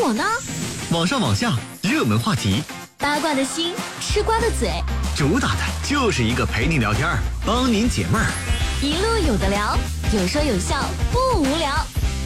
我呢？ 网上网下热门话题， 八卦的心，吃瓜的嘴， 主打的就是一个陪你聊天，帮您解闷儿， 一路有的聊，有说有笑，不无聊。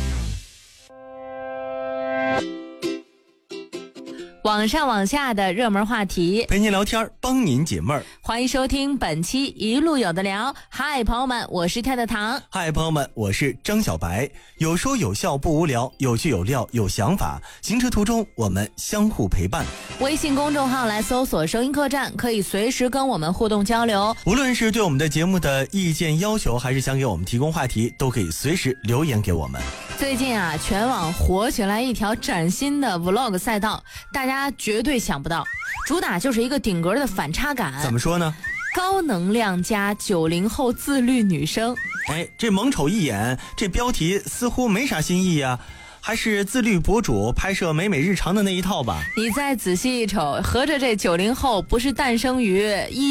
网上网下的热门话题， 陪您聊天，帮您解闷儿。 欢迎收听本期一路有的聊。嗨，朋友们，我是太太糖。 嗨，朋友们，我是张小白。有说有笑不无聊，有趣有料有想法。行车途中我们相互陪伴。 微信公众号来搜索收音客栈，可以随时跟我们互动交流。 无论是对我们的节目的意见要求，还是想给我们提供话题，都可以随时留言给我们。 最近啊，全网火起来一条崭新的 vlog 赛道，大家绝对想不到，主打就是一个顶格的反差感。 怎么说呢？ 高能量加90后自律女生。 这猛瞅一眼，这标题似乎没啥新意啊。还是自律博主拍摄美美日常的那一套吧。 你再仔细一瞅，合着这90后不是诞生于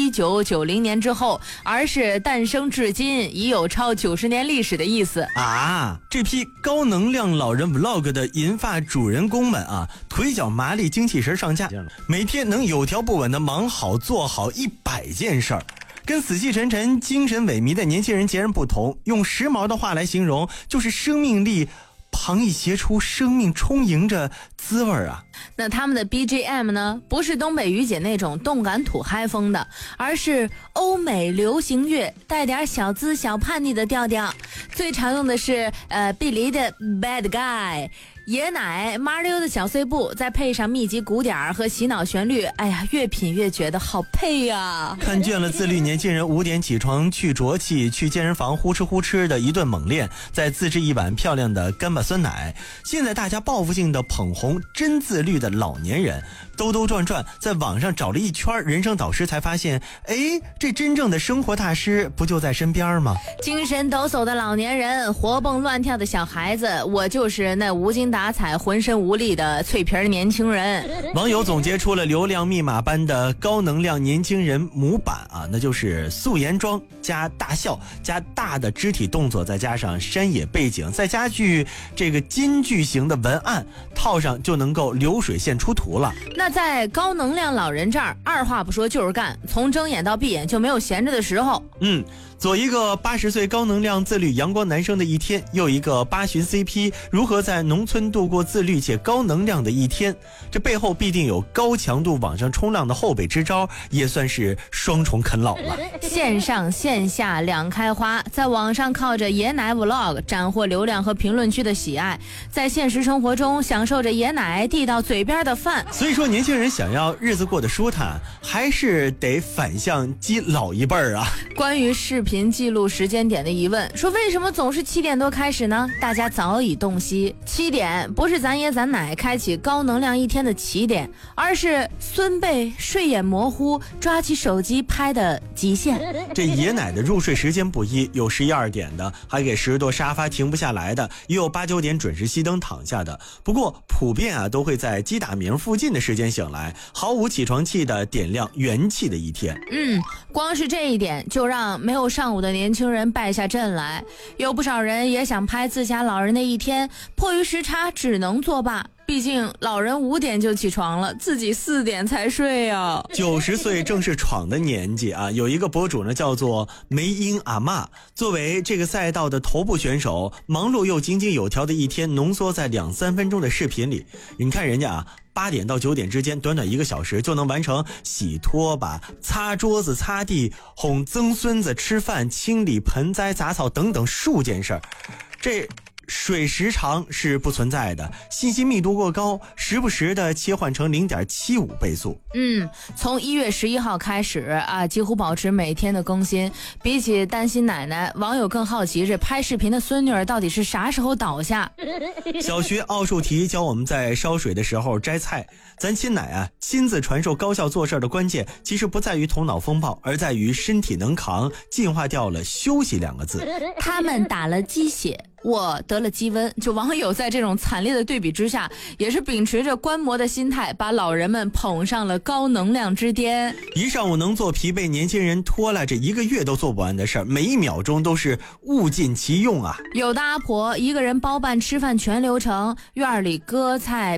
1990年之后，而是诞生至今已有超90年历史的意思啊！这批高能量老人 vlog 的银发主人公们啊，腿脚麻利，精气神上架，每天能有条不紊的忙好做好100件事儿。跟死气沉沉、精神萎靡的年轻人截然不同，用时髦的话来形容，就是生命力旁逸斜出，生命充盈着滋味啊。 那他们的 BGM 呢，不是东北雨姐那种动感土嗨风的，而是欧美流行乐，带点小资小叛逆的调调。最常用的是碧梨的 Bad Guy， 爷奶麻溜的小碎步，再配上密集鼓点和洗脑旋律，哎呀，越品越觉得好配呀。 看倦了自律年轻人5点起床去浊气，去健身房呼哧呼哧的一顿猛练，再自制一碗漂亮的干巴酸奶。现在大家报复性的捧红真自律的老年人，兜兜转转在网上找了一圈人生导师，才发现这真正的生活大师不就在身边吗？ 精神抖擞的老年人，活蹦乱跳的小孩子，我就是那无精打采浑身无力的脆皮年轻人。 网友总结出了流量密码般的高能量年轻人模板啊，那就是素颜妆加大笑加大的肢体动作，再加上山野背景，再加句这个金句型的文案，套上就能够流水线出图了。 那在高能量老人这儿，二话不说就是干，从睁眼到闭眼就没有闲着的时候。 左一个80岁高能量自律阳光男生的一天，右一个8旬 CP 如何在农村度过自律且高能量的一天，这背后必定有高强度网上冲浪的后备支招，也算是双重啃老了。 线上线下两开花，在网上靠着爷奶 vlog 斩获流量和评论区的喜爱，在现实生活中享受着爷奶递到嘴边的饭。 所以说年轻人想要日子过得舒坦，还是得反向激老一辈儿啊。 关于视频记录时间点的疑问，说为什么总是7点多开始呢？大家早已洞悉，7点不是咱爷咱奶开启高能量一天的起点，而是孙辈睡眼模糊抓起手机拍的极限。 这爷奶的入睡时间不一，有11、2点的，还给10多沙发停不下来的，也有8、9点准时熄灯躺下的。不过普遍都会在鸡打鸣附近的时间醒来，毫无起床气的点亮元气的一天。 光是这一点就让没有上午的年轻人败下阵来。有不少人也想拍自家老人的一天，迫于时差只能作罢。毕竟老人5点就起床了，自己4点才睡啊。 90岁正是闯的年纪啊！有一个博主呢叫做梅英阿嬷，作为这个赛道的头部选手，忙碌又井井有条的一天浓缩在2、3分钟的视频里。你看人家8点到9点之间，短短1个小时就能完成洗拖把、擦桌子、擦地、哄曾孙子吃饭、清理盆栽杂草等等数件事儿。这水时长是不存在的，信息密度过高，时不时的切换成0.75倍速。 从1月11号开始几乎保持每天的更新。比起担心奶奶，网友更好奇这拍视频的孙女儿到底是啥时候倒下。 小学奥数题教我们在烧水的时候摘菜，咱亲奶亲自传授高效做事的关键，其实不在于头脑风暴，而在于身体能扛，进化掉了休息2个字。 他们打了鸡血，我得了鸡瘟。就网友在这种惨烈的对比之下，也是秉持着观摩的心态，把老人们捧上了高能量之巅。 一上午能做疲惫年轻人拖拉着1个月都做不完的事儿，每1秒钟都是物尽其用啊。 有的阿婆一个人包办吃饭全流程，院里割菜